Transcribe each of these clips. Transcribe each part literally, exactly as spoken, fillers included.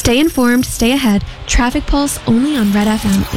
Stay informed, stay ahead. Traffic Pulse only on Red F M.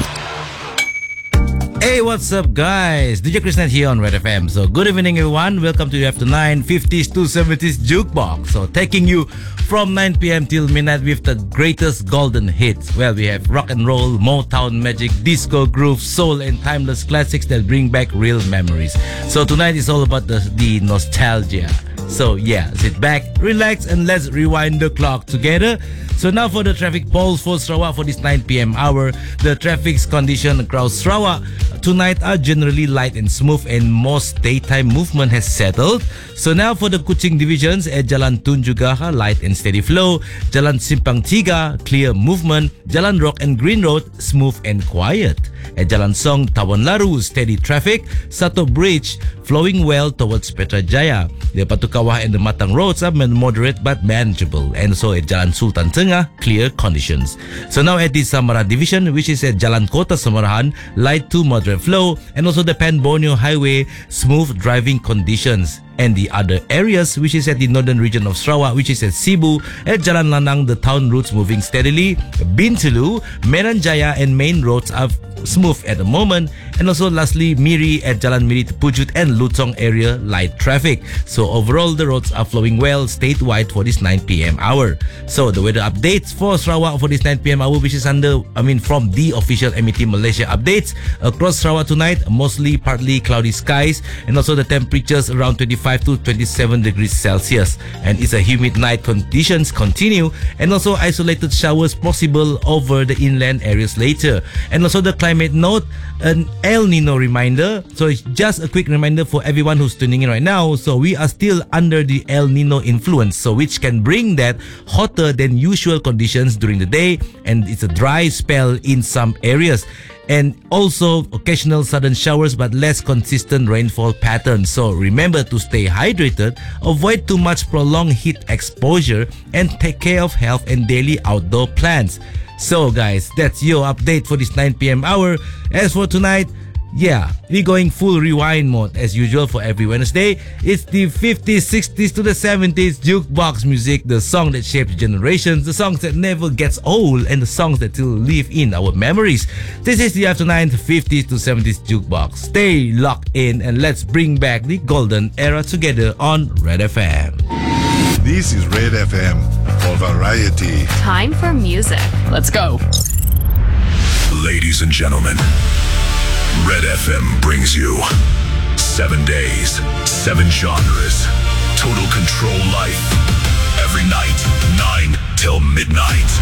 Hey, what's up, guys? D J Krishnan here on Red F M. So, good evening, everyone. Welcome to After nine fifties to seventies Jukebox. So, taking you from nine p.m. till midnight with the greatest golden hits. Well, we have rock and roll, Motown magic, disco groove, soul, and timeless classics that bring back real memories. So, tonight is all about the, the nostalgia. So, yeah, sit back, relax, and let's rewind the clock together. So now for the traffic polls for Sarawak for this nine p.m. hour. The traffic's condition across Sarawak tonight are generally light and smooth, and most daytime movement has settled. So now for the Kuching divisions, at Jalan Tun Jugaha, light and steady flow. Jalan Simpang Tiga, clear movement. Jalan Rock and Green Road, smooth and quiet. At Jalan Song, Tawan Laru, steady traffic. Sato Bridge, flowing well towards Petrajaya. The Patukawah and the Matang roads are moderate but manageable. And so at Jalan Sultan Tengah, clear conditions. So now at the Samara division, which is at Jalan Kota Samarahan, light to moderate flow. And also the Pan Borneo Highway, smooth driving conditions. And the other areas, which is at the northern region of Sarawak, which is at Sibu, at Jalan Lanang, the town routes moving steadily. Bintulu, Meranjaya and main roads are smooth at the moment. And also lastly, Miri at Jalan Miri to Pujut and Lutong area, light traffic. So overall, the roads are flowing well statewide for this nine p.m. hour. So the weather updates for Sarawak for this nine p.m. hour, which is under, I mean, from the official M E T Malaysia updates. Across Sarawak tonight, mostly partly cloudy skies, and also the temperatures around twenty-five to twenty-seven degrees Celsius. And it's a humid night, conditions continue, and also isolated showers possible over the inland areas later. And also the climate note, an El Nino reminder. So it's just a quick reminder for everyone who's tuning in right now. So we are still under the El Nino influence, so which can bring that hotter than usual conditions during the day, and it's a dry spell in some areas. And also occasional sudden showers but less consistent rainfall patterns. So remember to stay hydrated, avoid too much prolonged heat exposure, and take care of health and daily outdoor plans. So guys, that's your update for this nine p.m. hour. As for tonight, yeah, we're going full rewind mode as usual for every Wednesday. It's the fifties, sixties to the seventies jukebox music, the song that shapes generations, the songs that never gets old, and the songs that still live in our memories. This is the After nine fifties to seventies jukebox. Stay locked in and let's bring back the golden era together on Red F M. This is Red F M for variety. Time for music. Let's go. Ladies and gentlemen, Red F M brings you seven days, seven genres, total control life. Every night, nine till midnight.